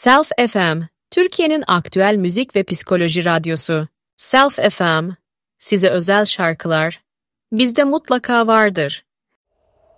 Self FM, Türkiye'nin aktüel müzik ve psikoloji radyosu. Self FM, size özel şarkılar, bizde mutlaka vardır.